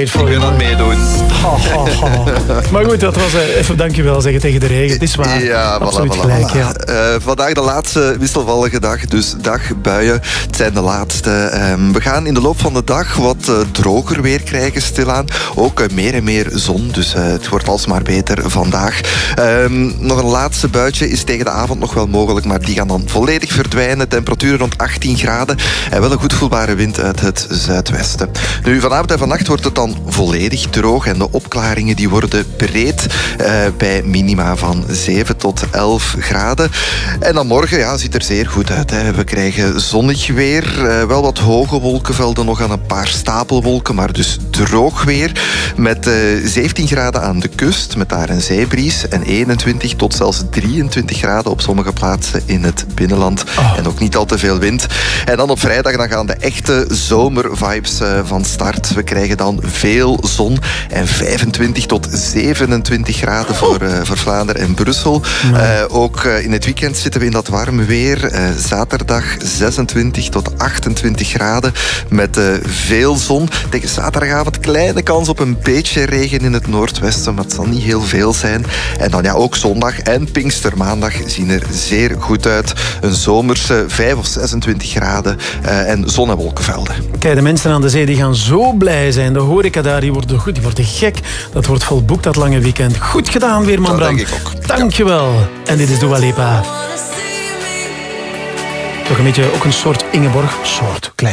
wait for you. Ik ben aan het meedoen. Maar goed, dat was even dankjewel zeggen tegen de regen. Het is waar. Ja, absoluut voilà. gelijk. Ja. Vandaag de laatste wisselvallige dag, dus dagbuien. Het zijn de laatste. We gaan in de loop van de dag wat droger weer krijgen stilaan. Ook meer en meer zon, dus het wordt alsmaar beter vandaag. Nog een laatste buitje is tegen de avond nog wel mogelijk, maar die gaan dan volledig verdwijnen. Temperaturen rond 18 graden en wel een goed voelbare wind uit het zuidwesten. Nu, vanavond en vannacht wordt het dan volledig droog en de opklaringen die worden breed bij minima van 7 tot 11 graden. En dan morgen ziet er zeer goed uit. Hè. We krijgen zonnig weer, wel wat hoge wolkenvelden nog aan een paar stapelwolken, maar dus droog weer. Met 17 graden aan de kust, met daar een zeebries en 21 tot zelfs 23 graden op sommige plaatsen in het binnenland. En ook niet al te veel wind. En dan op vrijdag dan gaan de echte zomervibes van start. We krijgen dan veel zon en 25 tot 27 graden voor Vlaanderen en Brussel. Ook in het weekend zitten we in dat warme weer. Zaterdag 26 tot 28 graden met veel zon. Tegen zaterdagavond kleine kans op een beetje regen in het noordwesten, maar het zal niet heel veel zijn. En dan ook zondag en Pinkstermaandag zien er zeer goed uit. Een zomerse 5 of 26 graden en zon- en wolkenvelden. Kijk, de mensen aan de zee die gaan zo blij zijn. De horeca daar, die worden gek. Dat wordt volboekt, dat lange weekend. Goed gedaan, Weerman Bram. Dat denk ik ook. Dankjewel. En dit is Dua Lipa. Toch een beetje ook een soort Ingeborg. Soort, klein.